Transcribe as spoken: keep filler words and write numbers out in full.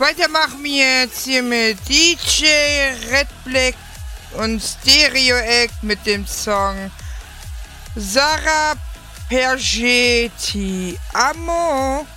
Weiter machen wir jetzt hier mit D J Red Black und Stereo Act mit dem Song Sarah Perget Ti Amo.